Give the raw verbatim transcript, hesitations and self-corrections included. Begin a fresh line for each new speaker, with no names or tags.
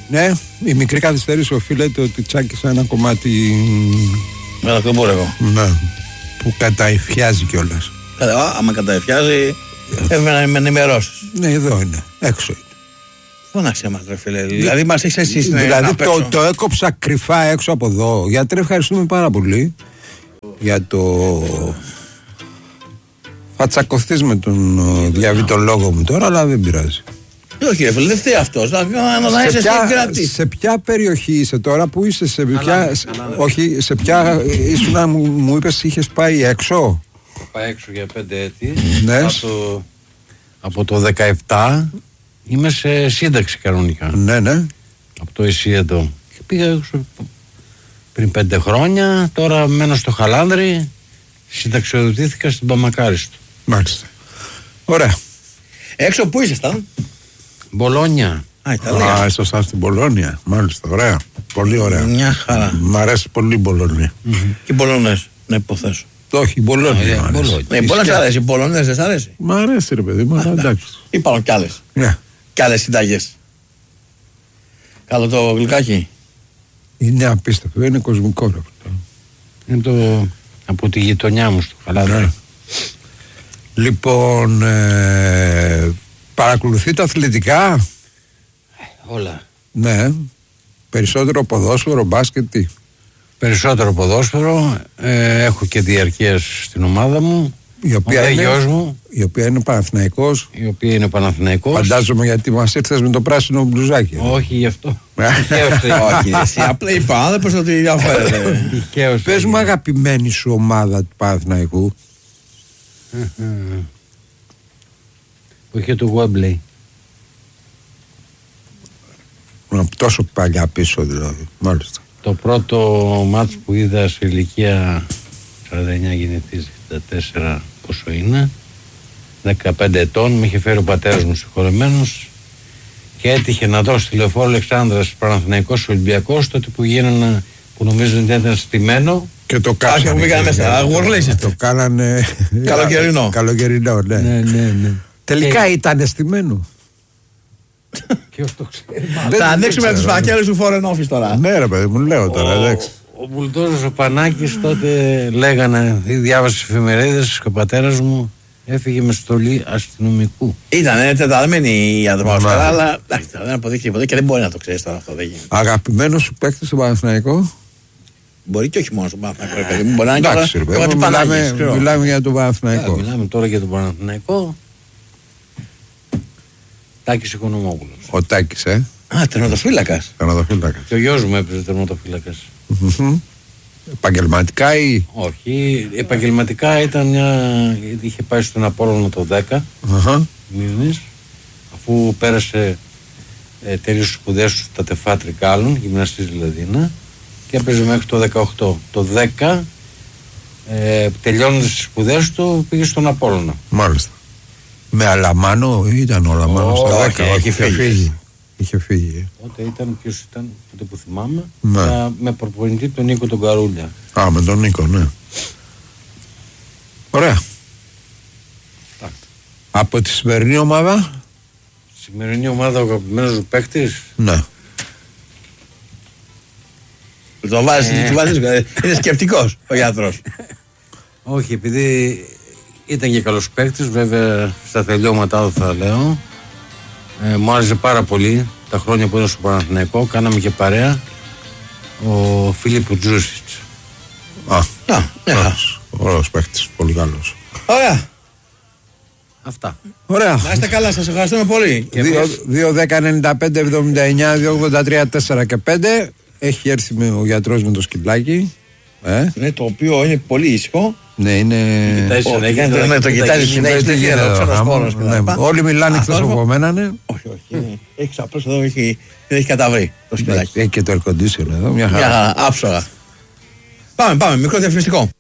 Ναι, η μικρή καθυστέρηση οφείλεται ότι τσάκισα ένα κομμάτι.
Με το κομπούρεγο.
Ναι, που καταεφιάζει κιόλας.
Κατα... Άμα καταεφιάζει, έπρεπε να ενημερώσεις.
Ναι, εδώ είναι, έξω είναι.
Φώναξε μας ρε φίλε, δηλαδή μας έχεις εσύ στην
Δηλαδή το, το έκοψα κρυφά έξω από εδώ. Γιατρέ, ευχαριστούμε πάρα πολύ για το... Θα τσακωθείς με τον διαβητολόγο μου τώρα, αλλά δεν πειράζει.
Όχι ρε φίλε, δεν φταίει αυτός, να είσαι στην κράτη.
Σε ποια περιοχή είσαι τώρα, που είσαι, σε ποια... Όχι, σε ποια ήσουν, μου, μου είπες είχες πάει έξω.
Πάει έξω για πέντε έτη.
Ναι.
Από, από το δεκαεπτά είμαι σε σύνταξη κανονικά.
Ναι, ναι.
Από το Ισίατο. Και πήγα έξω πριν πέντε χρόνια, τώρα μένω στο Χαλάνδρι, συνταξιοδοτήθηκα στην Παμακάριστο.
Μάλιστα. Ωραία.
Έξω πού ήσασταν?
Μπολόνια.
Α, Ιταλία.
Α, ήσασταν στην Μπολόνια. Μάλιστα, ωραία. Πολύ ωραία.
Μια χαρά.
Μ' αρέσει πολύ η Μπολόνια.
Mm-hmm. Και οι Πολωνές, να υποθέσω.
Όχι, η Μπολόνια.
Ah,
ναι, οι Πολωνές αρέσει, οι Πολωνές δεν σ' αρέσει.
Μ' αρέσει ρε παιδί μου, εντάξει.
Υπάρχουν κι άλλες.
Ναι.
Κι άλλες συνταγές. Καλό το γλυκάκι.
Είναι απίστευτο, είναι κοσμικό ρε.
Είναι το από τη γειτονιά μου στο Χαλάνδρι.
Ναι. Λοιπόν, ε, παρακολουθείτε αθλητικά.
Όλα.
Ναι. Περισσότερο ποδόσφαιρο, μπάσκετ, τι?
Περισσότερο ποδόσφαιρο, ε, έχω και διαρκείας στην ομάδα μου.
Η οποία,
ο
είναι,
γιος μου,
η οποία είναι Παναθηναϊκός.
η οποία είναι Παναθηναϊκός.
Φαντάζομαι γιατί μας ήρθες με το πράσινο μπλουζάκι.
Όχι γι' αυτό.
Όχι, εσύ απλά είπα, δεν πες ότι διαφέρεται.
Πες μου αγαπημένη σου ομάδα του Παναθηναϊκού.
Που είχε το Wembley.
Τόσο παλιά πίσω δηλαδή. Μάλιστα.
Το πρώτο μάτς που είδα σε ηλικία σαράντα εννιά γεννητής, εξήντα τέσσερα πόσο είναι, δεκαπέντε ετών, με είχε φέρει ο πατέρας μου συγχωρεμένος και έτυχε να δω στη Λεωφόρο Αλεξάνδρας Παναθηναϊκός Ολυμπιακός, τότε που γίνανε, που νομίζω ότι ήταν στημένο.
Και το κάνανε. Το κάνανε.
Καλοκαιρινό.
Καλοκαιρινό, ναι.
Ναι, ναι, ναι.
Τελικά ε... ήταν στημένο.
Και αυτό ξέρει.
Θα ανοίξουμε τους φακέλους του Foreign Office τώρα.
Ναι, ρε παιδί μου, λέω τώρα, εντάξει.
Ο Μπουλντόζος ο Πανάκης τότε λέγανε, διάβασε εφημερίδες και ο πατέρας μου έφυγε με στολή αστυνομικού.
Ήταν τεταλμένη η ατμόσφαιρα, αλλά δεν αποδείχθηκε ποτέ και δεν μπορεί να το ξέρει τώρα αυτό.
Αγαπημένος σου παίκτη στο Παναθηναϊκό?
Μπορεί και όχι μόνο στον Παναθηναϊκό. Μπορεί να είναι
εντάξει,
και ο Πανάκης.
Μιλάμε για τον Παναθηναϊκό.
Μιλάμε τώρα για τον Παναθηναϊκό. Τάκης Οικονομόπουλος.
Ο Τάκης, ε.
Α, τερματοφύλακας.
Τερματοφύλακας.
Και ο γιος μου έπαιζε τερματοφύλακας.
Επαγγελματικά ή?
Όχι, επαγγελματικά ήταν μια... είχε πάει στον Απόλλωνα το δέκα, uh-huh. αφού πέρασε ε, τέλειωσε σπουδές του στα Τεφά Τρικάλων, γυμναστής δηλαδή, ναι, και έπαιζε μέχρι το δεκαοκτώ. Το δέκα, ε, τελειώνοντας τις σπουδές του, πήγε στον Απόλλωνα.
Μάλιστα. Με Αλαμάνο ήταν ο Αλαμάνο στο δέκα, όχι, είχε φύγει. Είχε φύγει.
Τότε ήταν, ποιος ήταν, τότε που θυμάμαι,
ναι.
με, με προπονητή τον Νίκο τον Καρούλια.
Α, με τον Νίκο, ναι. Ωραία.
Ά.
Από τη σημερινή ομάδα.
Σημερινή ομάδα ο αγαπημένος μου παίκτης.
Ναι.
Το βάζεις, ε... βάζεις, είναι σκεπτικός ο γιατρός.
Όχι, επειδή ήταν και καλός παίκτης, βέβαια στα τελειώματά θα λέω. Ε, μου άρεσε πάρα πολύ τα χρόνια που ήταν στο Παναθηναϊκό, κάναμε και παρέα, ο Φίλιππο Τζούσιτς.
Α, α, ωραίος παίκτης, πολύ καλός.
Ωραία.
Αυτά.
Ωραία.
Να είστε καλά, σας ευχαριστούμε πολύ.
δύο δέκα ενενήντα πέντε εβδομήντα εννιά δύο ογδόντα τρία τέσσερα και πέντε. Έχει έρθει με ο γιατρός με το σκυλάκι. Ε?
Ναι, το οποίο είναι πολύ ήσυχο.
Ναι, είναι.
Ναι, το κοιτάζει συνέχεια.
Όλοι μιλάνε εκτός από μένα, ναι.
Όχι, όχι. Έχει απλώς εδώ, έχει καταβρει το σκυλάκι.
Έχει και το air condition εδώ. Μια
χαρά. Άψογα. Πάμε, πάμε, μικρό διαφημιστικό.